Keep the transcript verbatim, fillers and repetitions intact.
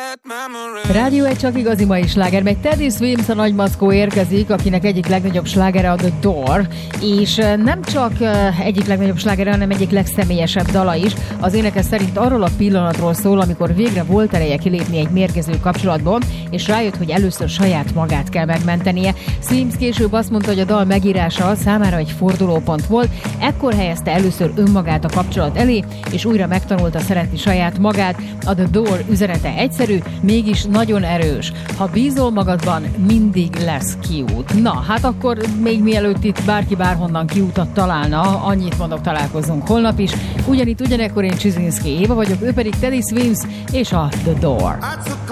Rádió egy csak igazi mai sláger, meg Teddy Swims a nagymaszkó érkezik, akinek egyik legnagyobb slágere a The Door, és nem csak egyik legnagyobb slágere, hanem egyik legszemélyesebb dala is. Az énekes szerint arról a pillanatról szól, amikor végre volt ereje kilépni egy mérgező kapcsolatból, és rájött, hogy először saját magát kell megmentenie. Swims később azt mondta, hogy a dal megírása számára egy fordulópont volt, ekkor helyezte először önmagát a kapcsolat elé, és újra megtanulta szeretni saját magát. A The Door üzenete egyszerű, mégis nagyon erős. Ha bízol magadban, mindig lesz kiút. Na, hát akkor még mielőtt itt bárki bárhonnan kiútat találna, annyit mondok, találkozunk holnap is. Ugyanitt ugyanekkor én Csizinszki Éva vagyok, ő pedig Teddy Swims és a The Door.